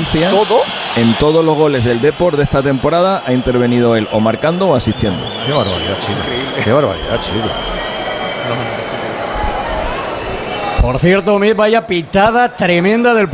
Valencia, en todos los goles del Depor de esta temporada ha intervenido él o marcando o asistiendo. Qué barbaridad, chico. Qué barbaridad, chico. Por cierto, vaya pitada tremenda del